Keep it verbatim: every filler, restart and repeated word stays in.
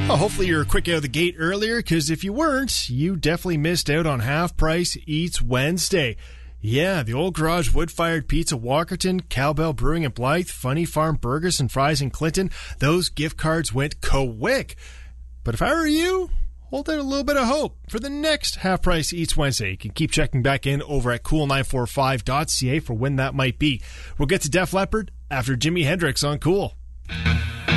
Well, hopefully you're quick out of the gate earlier, because if you weren't, you definitely missed out on Half Price Eats Wednesday. Yeah, the Old Garage Wood-Fired Pizza Walkerton, Cowbell Brewing in Blythe, Funny Farm Burgers and Fries in Clinton, those gift cards went quick. But if I were you, hold out a little bit of hope for the next Half Price Eats Wednesday. You can keep checking back in over at cool nine four five dot c a for when that might be. We'll get to Def Leppard after Jimi Hendrix on Cool.